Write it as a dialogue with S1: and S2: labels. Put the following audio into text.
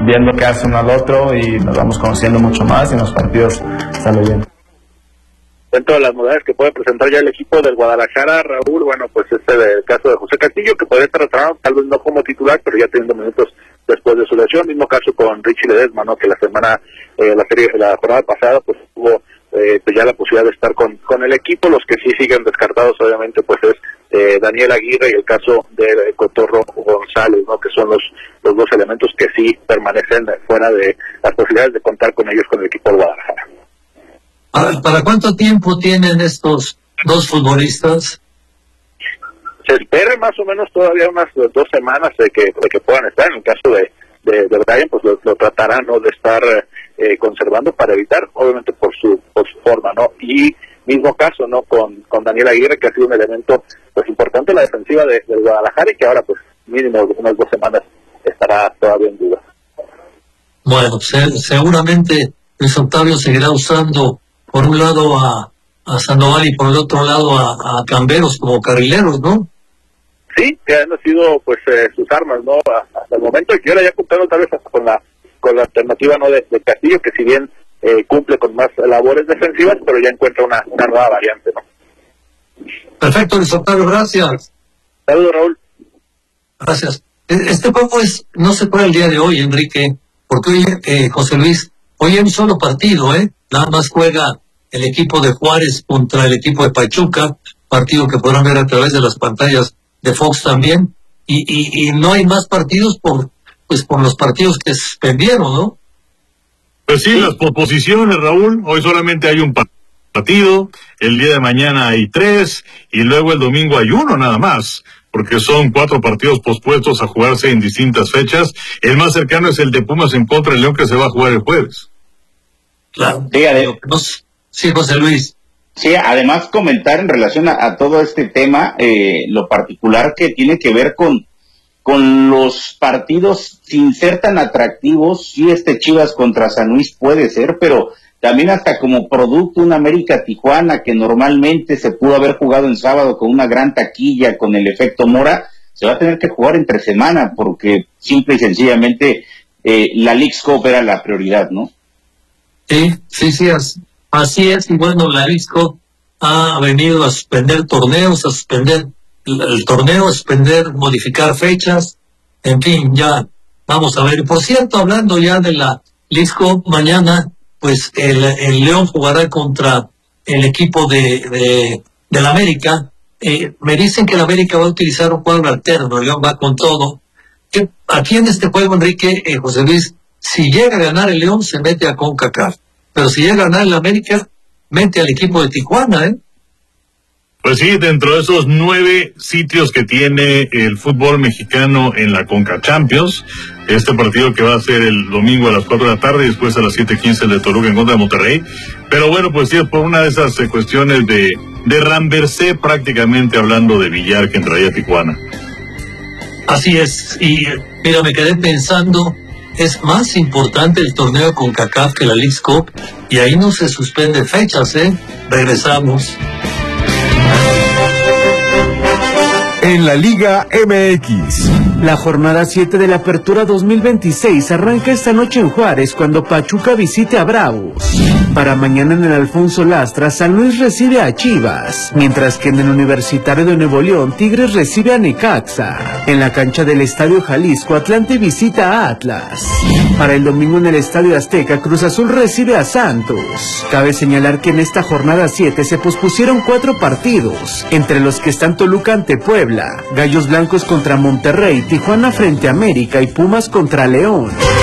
S1: viendo qué hace uno al otro y nos vamos conociendo mucho más y en los partidos sale bien.
S2: Dentro de las novedades que puede presentar ya el equipo del Guadalajara, Raúl, bueno, pues del caso de José Castillo, que podría estar retornado, tal vez no como titular, pero ya teniendo minutos después de su lesión. Mismo caso con Richie Ledesma, ¿no? Que la jornada pasada, pues tuvo pues ya la posibilidad de estar con el equipo. Los que sí siguen descartados, obviamente, pues es Daniel Aguirre y el caso de Cotorro González, ¿no? Que son los dos elementos que sí permanecen fuera de las posibilidades de contar con ellos con el equipo del Guadalajara.
S3: ¿Para cuánto tiempo tienen estos dos futbolistas?
S2: Se espera más o menos todavía unas 2 semanas de que puedan estar. En el caso de Brian, pues lo tratarán, ¿no?, de estar conservando para evitar, obviamente por su forma, ¿no? Y mismo caso, ¿no?, con Daniel Aguirre, que ha sido un elemento pues importante en la defensiva del Guadalajara y que ahora pues mínimo unas 2 semanas estará todavía en duda.
S3: Bueno, seguramente Luis Octavio seguirá usando por un lado a Sandoval y por el otro lado a Camberos como carrileros, ¿no?
S2: Sí, que han sido pues sus armas, ¿no? Hasta el momento, y ahora ya cumpliendo tal vez hasta con la alternativa, ¿no?, de Castillo, que si bien cumple con más labores defensivas, pero ya encuentra una nueva variante, ¿no?
S3: Perfecto, Luis Octavio, gracias.
S2: Saludos, Raúl.
S3: Gracias. Este juego no se juega el día de hoy, Enrique, porque hoy, José Luis, hoy hay un solo partido, nada más juega el equipo de Juárez contra el equipo de Pachuca, partido que podrán ver a través de las pantallas de Fox también, y no hay más partidos por los partidos que se suspendieron, ¿no?
S4: Pues sí, las posposiciones, Raúl, hoy solamente hay un partido, el día de mañana hay 3, y luego el domingo hay 1 nada más, porque son 4 partidos pospuestos a jugarse en distintas fechas. El más cercano es el de Pumas en contra de León, que se va a jugar el jueves.
S3: Claro.
S5: Sí,
S3: José Luis.
S5: Sí, además comentar en relación a todo este tema, lo particular que tiene que ver con los partidos sin ser tan atractivos. Sí, Chivas contra San Luis puede ser, pero también hasta como producto un América Tijuana que normalmente se pudo haber jugado en sábado con una gran taquilla, con el efecto Mora, se va a tener que jugar entre semana porque simple y sencillamente la Leagues Cup era la prioridad, ¿no?
S3: Sí, así es. Y bueno, la Leagues Cup ha venido a suspender torneos, a suspender el torneo, modificar fechas, en fin, ya vamos a ver. Por cierto, hablando ya de la Leagues Cup, mañana pues el León jugará contra el equipo de la América. Me dicen que el América va a utilizar un cuadro alterno, el León va con todo. Aquí en este juego, Enrique, José Luis, si llega a ganar el León, se mete a CONCACAF, pero si llega a ganar el América, mete al equipo de Tijuana,
S4: Pues sí, dentro de esos 9 sitios que tiene el fútbol mexicano en la Conca Champions, este partido que va a ser el domingo a las 4 de la tarde y después a las 7:15 el de Toluca en contra de Monterrey. Pero bueno, pues sí, es por una de esas cuestiones de ramversé, prácticamente hablando de billar que entraría a Tijuana.
S3: Así es, y mira, me quedé pensando, es más importante el torneo de CONCACAF que la Leagues Cup, y ahí no se suspende fechas, Regresamos.
S6: En la Liga MX.
S7: La jornada 7 de la Apertura 2026 arranca esta noche en Juárez cuando Pachuca visite a Bravos. Para mañana en el Alfonso Lastra, San Luis recibe a Chivas, mientras que en el Universitario de Nuevo León, Tigres recibe a Necaxa. En la cancha del Estadio Jalisco, Atlante visita a Atlas. Para el domingo en el Estadio Azteca, Cruz Azul recibe a Santos. Cabe señalar que en esta jornada 7 se pospusieron 4 partidos, entre los que están Toluca ante Puebla, Gallos Blancos contra Monterrey, Tijuana frente a América y Pumas contra León.